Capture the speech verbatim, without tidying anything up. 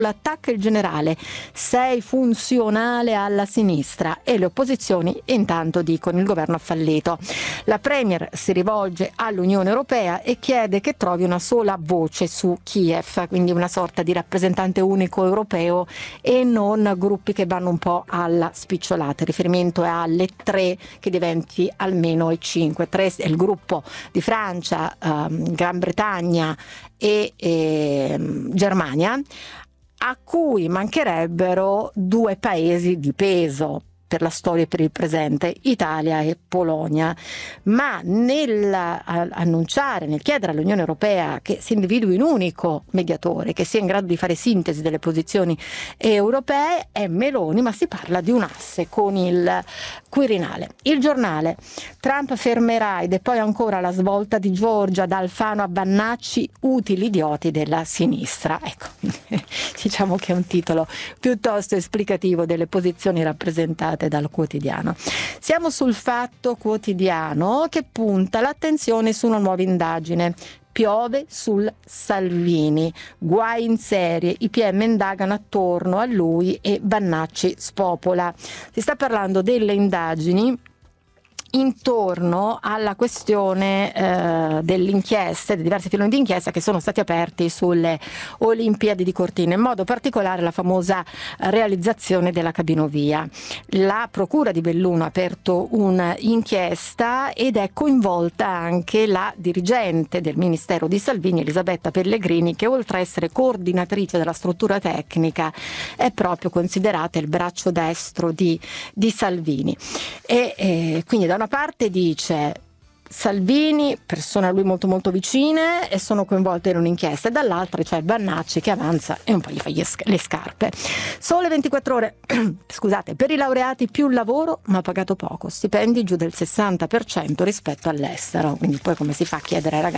L'attacca il generale, sei funzionale alla sinistra, e le opposizioni intanto dicono il governo ha fallito. La Premier si rivolge all'Unione Europea e chiede che trovi una sola voce su Kiev, quindi una sorta di rappresentante unico europeo e non gruppi che vanno un po' alla spicciolata. Il riferimento è alle tre, che diventi almeno i cinque. Tre è il gruppo di Francia, ehm, Gran Bretagna e ehm, Germania, a cui mancherebbero due paesi di peso per la storia e per il presente, Italia e Polonia. Ma nel annunciare, nel chiedere all'Unione Europea che si individui un unico mediatore, che sia in grado di fare sintesi delle posizioni europee, è Meloni, ma si parla di un asse con il Quirinale. Il Giornale: Trump fermerà, ed è poi ancora la svolta di Giorgia, da Alfano a Vannacci, utili idioti della sinistra. Ecco, diciamo che è un titolo piuttosto esplicativo delle posizioni rappresentate dal Quotidiano. Siamo sul Fatto Quotidiano, che punta l'attenzione su una nuova indagine. Piove sul Salvini, guai in serie, i P M indagano attorno a lui e Vannacci spopola. Si sta parlando delle indagini intorno alla questione eh, delle inchieste, dei diversi filoni di inchiesta che sono stati aperti sulle Olimpiadi di Cortina, in modo particolare la famosa realizzazione della cabinovia. La Procura di Belluno ha aperto un'inchiesta ed è coinvolta anche la dirigente del Ministero di Salvini, Elisabetta Pellegrini, che oltre a essere coordinatrice della struttura tecnica è proprio considerata il braccio destro di, di Salvini. E eh, quindi da una parte dice Salvini, persone a lui molto molto vicine e sono coinvolte in un'inchiesta, e dall'altra c'è Vannacci che avanza e un po' gli fa gli sc- le scarpe. Sole ventiquattro ore, scusate, per i laureati più lavoro ma pagato poco, stipendi giù del sessanta per cento rispetto all'estero, quindi poi come si fa a chiedere ai ragazzi